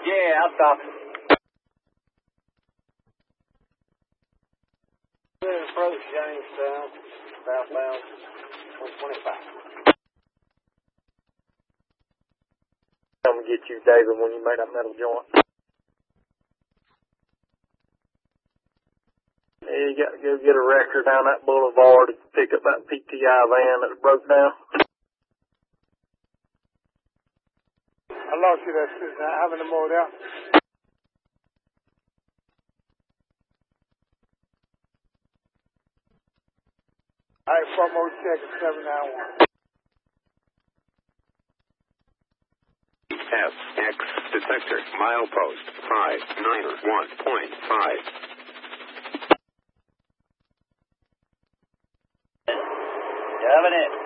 Yeah, I'll stop it. Approach Jamestown, southbound, 125. Come get you, David, when you make that metal joint. Yeah, you got to go get a wrecker down that boulevard to pick up that PTI van that broke down. I lost you that shit. Now, having the mode out. All right, 4 more seconds, 791. FX detector, milepost 591.5. Having it.